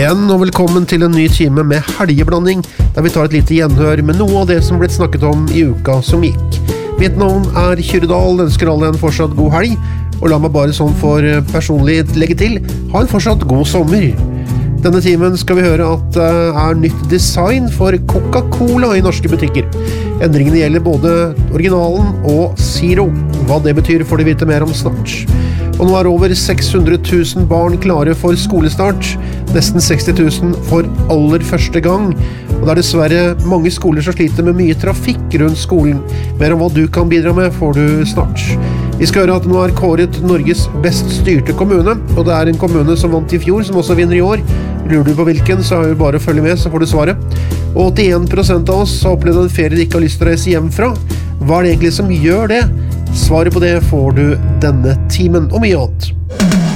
igjen, og velkommen til en ny time med helgeblanding, der vi tar et lite gjenhør med noe av det som ble snakket om i uka som gikk. Mitt navn Kyrre Dahl, ønsker alle en fortsatt god helg, og la meg bare sånn for personlig legge til, ha en fortsatt god sommer. Denne timen skal vi høre at det nytt design for Coca-Cola i norske butikker. Endringene gjelder både originalen og Zero. Hva det betyr får de vite mer om snart. Og nå over 600 000 barn klare for skolestart, nesten 60 000 for aller første gang. Og det dessverre mange skoler som sliter med mye trafikk rundt skolen. Mer om hva du kan bidra med får du snart. Vi skal høre at nå kåret Norges best styrte kommune, og det en kommune som vant i fjor, som også vinner i år. Lurer du på hvilken, så jo bare å følge med, så får du svaret. Og 81% av oss har opplevd en ferie de ikke har lyst til å reise hjem fra. Hva det egentlig som gjør det? Svaret på det får du denne timen og mye annet.